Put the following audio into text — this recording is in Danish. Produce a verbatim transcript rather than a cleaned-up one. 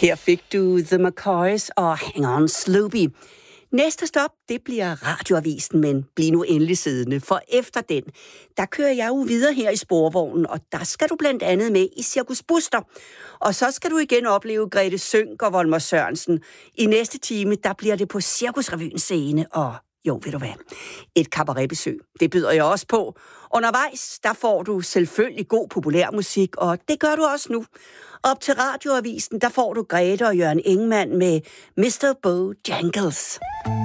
Her fik du The McCoys og Hang On Sloopy. Næste stop, det bliver Radioavisen, men bliv nu endelig siddende, for efter den, der kører jeg jo videre her i sporvognen, og der skal du blandt andet med i Cirkus Buster. Og så skal du igen opleve Grete Sønck og Volmer Sørensen. I næste time, der bliver det på Cirkusrevyens scene, og jo, ved du hvad, et cabaretbesøg, det byder jeg også på. Undervejs, der får du selvfølgelig god populærmusik, og det gør du også nu. Op til Radioavisen, der får du Grete og Jørgen Ingmann med mister Bojangles.